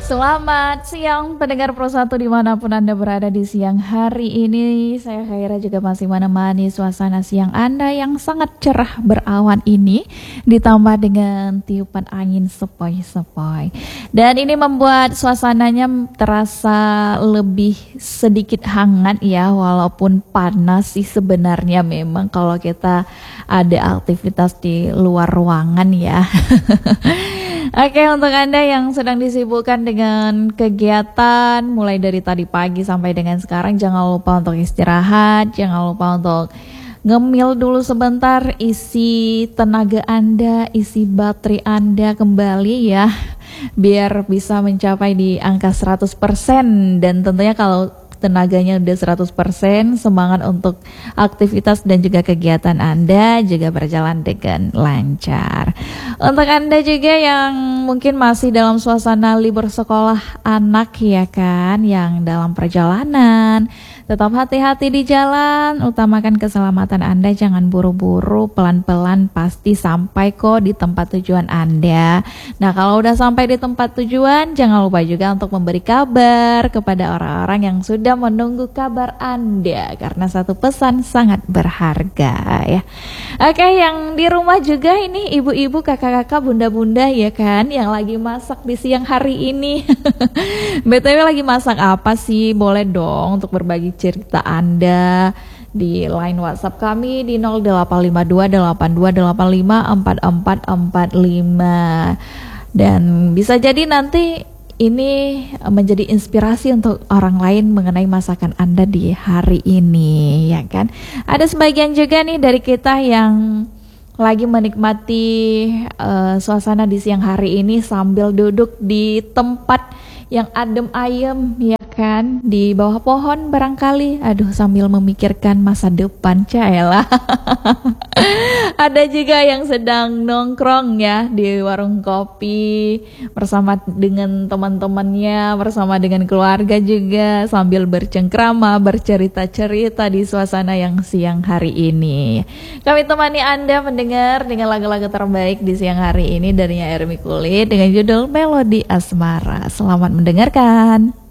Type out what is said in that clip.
Selamat siang pendengar Pro 1 dimanapun Anda berada di siang hari ini. Saya Khaira juga masih menemani suasana siang Anda yang sangat cerah berawan ini, ditambah dengan tiupan angin sepoi-sepoi. Dan ini membuat suasananya terasa lebih sedikit hangat ya, walaupun panas sih sebenarnya memang kalau kita ada aktivitas di luar ruangan ya. Oke, untuk Anda yang sedang disibukkan dengan kegiatan mulai dari tadi pagi sampai dengan sekarang, jangan lupa untuk istirahat, jangan lupa untuk ngemil dulu sebentar, isi tenaga Anda, isi baterai Anda kembali ya, biar bisa mencapai di angka 100%. Dan tentunya kalau tenaganya udah 100%, semangat untuk aktivitas dan juga kegiatan Anda juga berjalan dengan lancar. Untuk Anda juga yang mungkin masih dalam suasana libur sekolah anak ya kan, yang dalam perjalanan, tetap hati-hati di jalan, utamakan keselamatan Anda, jangan buru-buru, pelan-pelan pasti sampai kok di tempat tujuan Anda. Nah, kalau udah sampai di tempat tujuan, jangan lupa juga untuk memberi kabar kepada orang-orang yang sudah menunggu kabar Anda, karena satu pesan sangat berharga ya. Oke, yang di rumah juga ini ibu-ibu, kakak-kakak, bunda-bunda ya kan, yang lagi masak di siang hari ini. BTW lagi masak apa sih? Boleh dong untuk berbagi cerita Anda di line WhatsApp kami di 085282854445. Dan bisa jadi nanti ini menjadi inspirasi untuk orang lain mengenai masakan Anda di hari ini ya kan. Ada sebagian juga nih dari kita yang lagi menikmati suasana di siang hari ini sambil duduk di tempat yang adem ayem ya kan, di bawah pohon barangkali, aduh sambil memikirkan masa depan, caelah. Ada juga yang sedang nongkrong ya di warung kopi bersama dengan teman-temannya, bersama dengan keluarga juga, sambil bercengkrama, bercerita-cerita di suasana yang siang hari ini. Kami temani Anda mendengar dengan lagu-lagu terbaik di siang hari ini dari Ermi Kulit dengan judul Melodi Asmara. Selamat mendengarkan.